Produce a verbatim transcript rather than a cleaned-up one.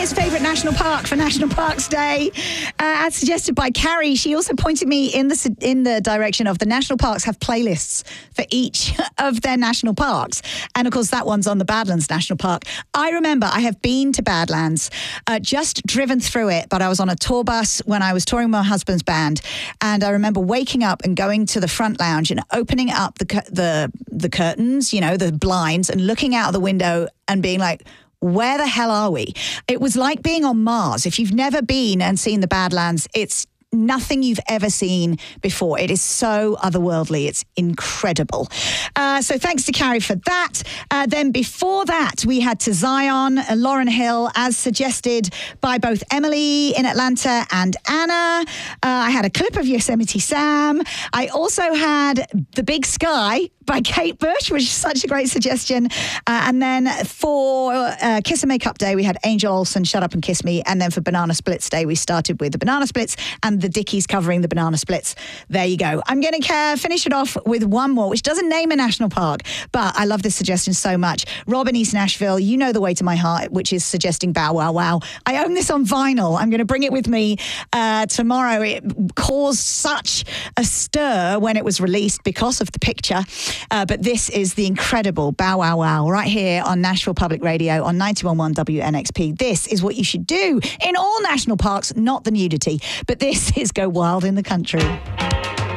Australia's favourite national park for National Parks Day, uh, as suggested by Carrie. She also pointed me in the in the direction of the national parks have playlists for each of their national parks. And, of course, that one's on the Badlands National Park. I remember I have been to Badlands, uh, just driven through it, but I was on a tour bus when I was touring my husband's band. And I remember waking up and going to the front lounge and opening up the the the curtains, you know, the blinds, and looking out of the window and being like, where the hell are we? It was like being on Mars. If you've never been and seen the Badlands, it's nothing you've ever seen before. It is so otherworldly. It's incredible. Uh, so thanks to Carrie for that. Uh, then before that, we had To Zion, uh, Lauren Hill, as suggested by both Emily in Atlanta and Anna. Uh, I had a clip of Yosemite Sam. I also had The Big Sky by Kate Bush, which is such a great suggestion. Uh, and then for uh, Kiss and Make Up Day, we had Angel Olsen, Shut Up and Kiss Me. And then for Banana Splits Day, we started with the Banana Splits and the Dickies covering the Banana Splits. There you go. I'm going to uh, finish it off with one more, which doesn't name a national park, but I love this suggestion so much. Rob in East Nashville, You Know the Way to My Heart, which is suggesting Bow Wow Wow. I own this on vinyl. I'm going to bring it with me uh, tomorrow. It caused such a stir when it was released because of the picture. Uh, but this is the incredible Bow Wow Wow right here on Nashville Public Radio on ninety-one point one W N X P. This is what you should do in all national parks, not the nudity, but this is Go Wild in the Country.